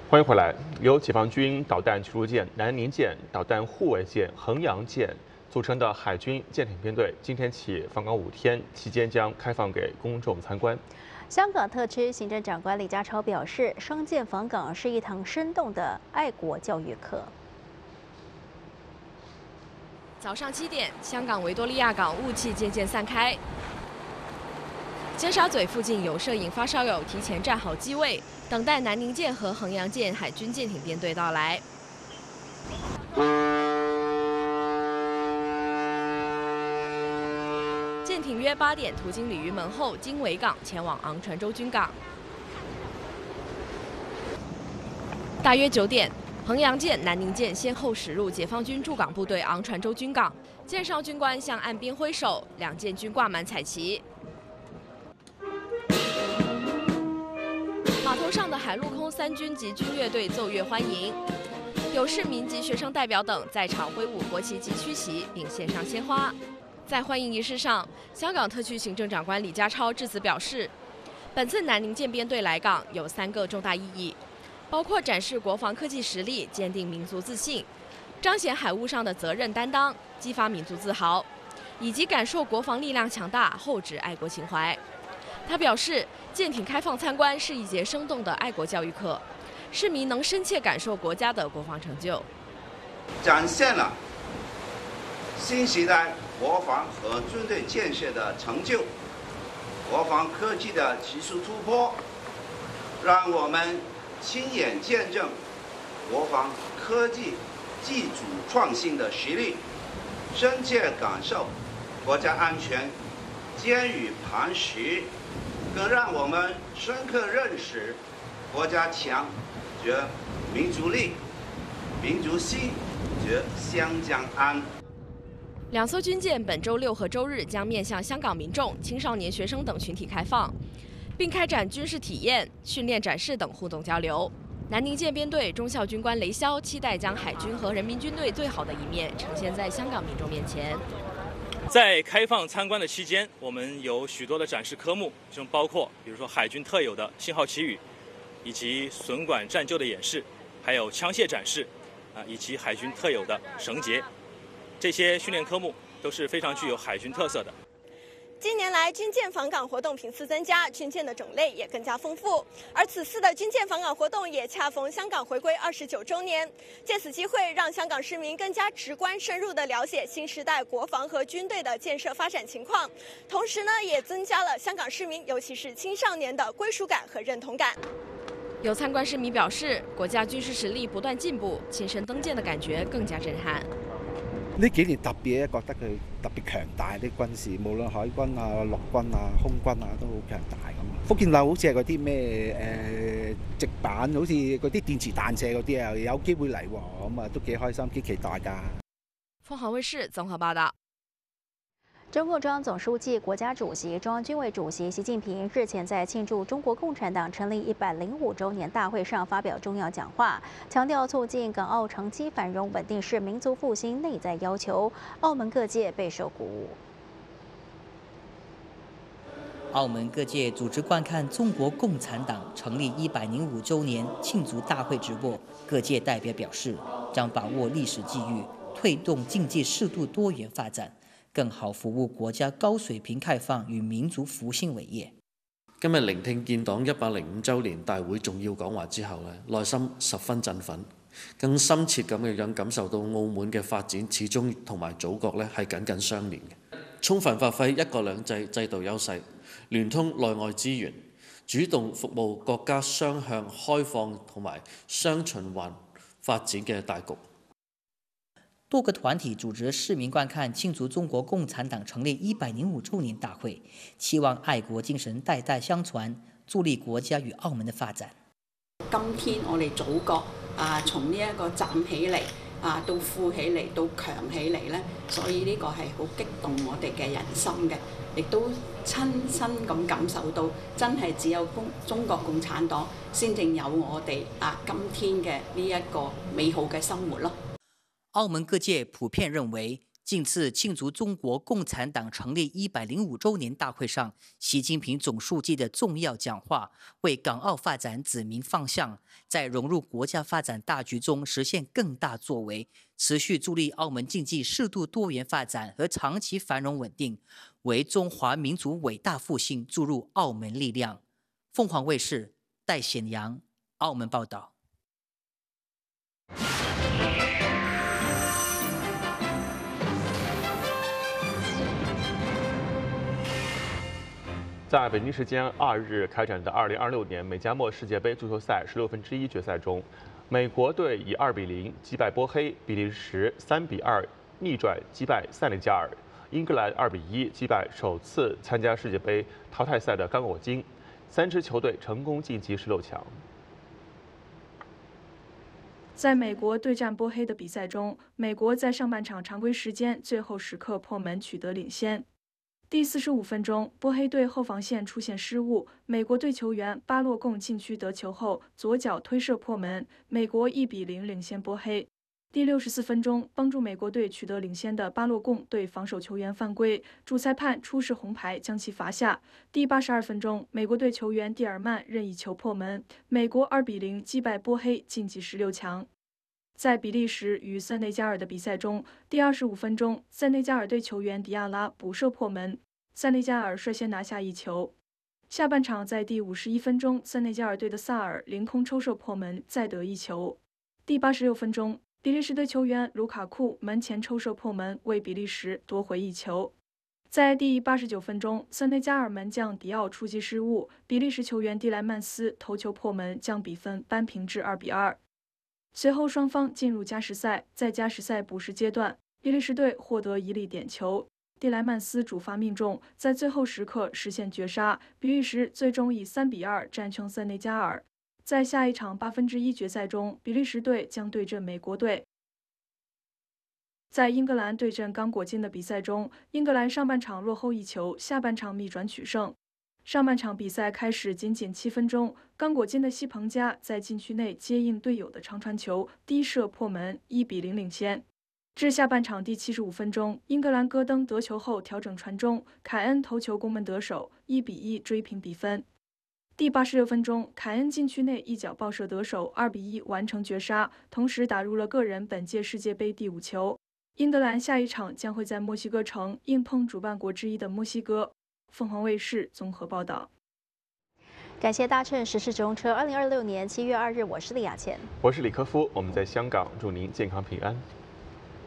欢迎回来。由解放军导弹驱逐舰南宁舰、导弹护卫舰衡阳舰组成的海军舰艇编队，今天起访港5天，期间将开放给公众参观。 香港特区行政长官李家超表示，双舰访港是一堂生动的爱国教育课。 早上7点，香港维多利亚港雾气渐渐散开。尖沙咀附近有摄影发烧友提前站好机位，等待南宁舰和衡阳舰海军舰艇编队到来。舰艇约8点途经鲤鱼门后，经维港前往昂船洲军港。大约9点，衡阳舰、南宁舰先后驶入解放军驻港部队昂船洲军港，舰上军官向岸边挥手，两舰均挂满彩旗。码头上的海陆空3军及军乐队奏乐欢迎，有市民及学生代表等在场挥舞国旗及区旗，并献上鲜花。在欢迎仪式上，香港特区行政长官李家超致辞表示，本次南宁舰编队来港有3个重大意义，包括展示国防科技实力，坚定民族自信，彰显海务上的责任担当，激发民族自豪，以及感受国防力量强大，厚植爱国情怀。他表示，舰艇开放参观是一节生动的爱国教育课，市民能深切感受国家的国防成就， 展现了新时代国防和军队建设的成就，国防科技的技术突破，让我们亲眼见证国防科技技术创新的实力，深切感受国家安全坚于磐石，更让我们深刻认识国家强则民族力，民族兴则湘江安。 2艘军舰本周6和周日将面向香港民众、青少年学生等群体开放，并开展军事体验、训练展示等互动交流。南宁舰编队中校军官雷霄期待将海军和人民军队最好的一面呈现在香港民众面前。 在开放参观的期间，我们有许多的展示科目，其中包括比如说海军特有的信号旗语，以及损管战救的演示，还有枪械展示，以及海军特有的绳结。这些训练科目都是非常具有海军特色的。 近年来，军舰访港活动频次增加，军舰的种类也更加丰富。而此次的军舰访港活动也恰逢香港回归29周年，借此机会让香港市民更加直观、深入地了解新时代国防和军队的建设发展情况。同时呢，也增加了香港市民，尤其是青少年的归属感和认同感。 有参观市民表示，国家军事實力不斷進步，親身登艦的感覺更加震撼。 呢幾年特別覺得佢特別強大啲軍事，無論海軍啊、陸軍啊、空軍啊都好強大咁。福建樓好似係嗰啲咩直板，好似嗰啲電磁彈射嗰啲啊，有機會嚟喎，咁啊都幾開心、幾期待㗎。 鳳凰衛視綜合報道。 中共中央总书记、国家主席、中央军委主席习近平日前在庆祝中国共产党成立105周年大会上发表重要讲话，强调促进港澳长期繁荣稳定是民族复兴内在要求，澳门各界备受鼓舞。 澳门各界组织观看中国共产党成立105周年庆祝大会直播，各界代表表示，将把握历史机遇，推动经济适度多元发展，更好服務國家高水平開放與民族復興偉業。 今日聆聽建黨105週年大會重要講話之後內心十分振奮，更深切咁樣感受到澳門嘅發展始終同埋祖國係緊緊相連嘅，充分發揮一國兩制制度優勢，聯通內外資源，主動服務國家雙向開放同埋雙循環發展嘅大局。 多個團體組織市民觀看慶祝中國共產黨成立105周年大會，期望愛國精神代代相傳，助力國家與澳門的發展。 今天我哋祖國從呢一個站起嚟到富起嚟到強起嚟呢，所以呢個係好激動我哋嘅人心嘅，亦都親身咁感受到，真係只有中國共產黨先正有我哋今天嘅呢一個美好嘅生活咯。 澳門各界普遍認為， 近次庆祝中国共产党成立105周年大会上，习近平总书记的重要讲话，为港澳发展指明方向，在融入国家发展大局中实现更大作为，持续助力澳门经济适度多元发展和长期繁荣稳定，为中华民族伟大复兴注入澳门力量。凤凰卫视戴显阳，澳门报道。 在北京时间2日开展的2026年美加墨世界杯足球赛16分之一决赛中，美国队以2-0击败波黑，比利时3-2逆转击败塞内加尔，英格兰2-1击败首次参加世界杯淘汰赛的刚果金，3支球队成功晋级16强。 在美国对战波黑的比赛中，美国在上半场常规时间最后时刻破门取得领先。第45分钟，波黑队后防线出现失误，美国队球员巴洛贡禁区得球后左脚推射破门，美国1-0领先波黑。第64分钟，帮助美国队取得领先的巴洛贡对防守球员犯规，主裁判出示红牌将其罚下。第82分钟，美国队球员蒂尔曼任意球破门，美国2-0击败波黑晋级16强。在比利时与塞内加尔的比赛中，第25分钟，塞内加尔队球员迪亚拉补射破门，塞内加尔率先拿下一球。下半场在第51分钟，塞内加尔队的萨尔凌空抽射破门，再得一球。第86分钟，比利时队球员卢卡库门前抽射破门，为比利时夺回一球。在第89分钟，塞内加尔门将迪奥出击失误，比利时球员蒂莱曼斯头球破门，将比分扳平至2-2。随后双方进入加时赛，在加时赛补时阶段，比利时队获得一粒点球，蒂莱曼斯主罚命中，在最后时刻实现绝杀，比利时最终以3-2战胜塞内加尔。在下一场1/8决赛中，比利时队将对阵美国队。在英格兰对阵刚果金的比赛中，英格兰上半场落后一球，下半场逆转取胜。上半场比赛开始仅7分钟，刚果金的西彭加在禁区内接应队友的长传球，低射破门，1-0领先。至下半场第75分钟，英格兰戈登得球后调整传中，凯恩头球攻门得手，1-1追平比分。第86分钟，凯恩禁区内一脚爆射得手，2-1完成绝杀，同时打入了个人本届世界杯第5球。英格兰下一场将会在墨西哥城硬碰主办国之一的墨西哥。凤凰卫视综合报道。 感谢搭乘时事中车。2026年7月2日，我是李雅倩， 我是李科夫，我们在香港，祝您健康平安。